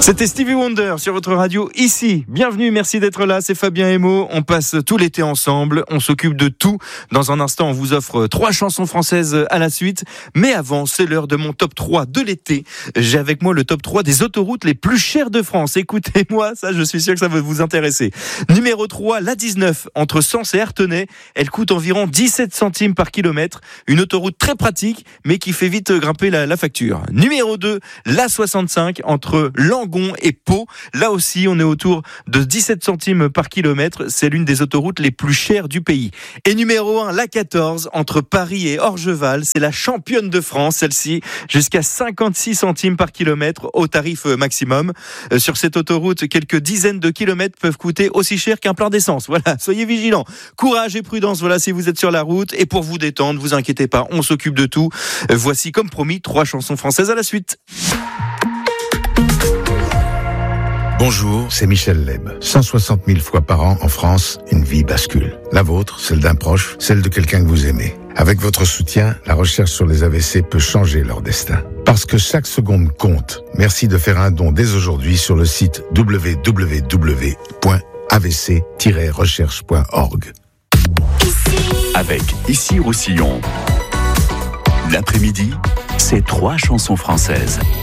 C'était Stevie Wonder sur votre radio ici. Bienvenue, merci d'être là, c'est Fabien Emo. On passe tout l'été ensemble, on s'occupe de tout. Dans un instant, on vous offre 3 chansons françaises à la suite. Mais avant, c'est l'heure de mon top 3 de l'été. J'ai avec moi le top 3 des autoroutes les plus chères de France. Écoutez-moi, ça je suis sûr que ça va vous intéresser. Numéro 3, l'A19, entre Sens et Artenay. Elle coûte environ 17 centimes par kilomètre. Une autoroute très pratique, mais qui fait vite grimper la facture. Numéro 2, l'A65, entre Langon et Pau. Là aussi, on est autour de 17 centimes par kilomètre. C'est l'une des autoroutes les plus chères du pays. Et numéro 1, l'A14, entre Paris et Orgeval. C'est la championne de France, celle-ci. Jusqu'à 56 centimes par kilomètre au tarif maximum. Sur cette autoroute, quelques dizaines de kilomètres peuvent coûter aussi cher qu'un plein d'essence. Voilà, soyez vigilants. Courage et prudence, voilà, si vous êtes sur la route. Et pour vous détendre, vous inquiétez pas, on s'occupe de tout. Voici, comme promis, 3 chansons françaises à la suite. Bonjour, c'est Michel Leb. 160 000 fois par an en France, une vie bascule. La vôtre, celle d'un proche, celle de quelqu'un que vous aimez. Avec votre soutien, la recherche sur les AVC peut changer leur destin. Parce que chaque seconde compte. Merci de faire un don dès aujourd'hui sur le site www.avc-recherche.org. Avec Ici Roussillon. L'après-midi, c'est 3 chansons françaises.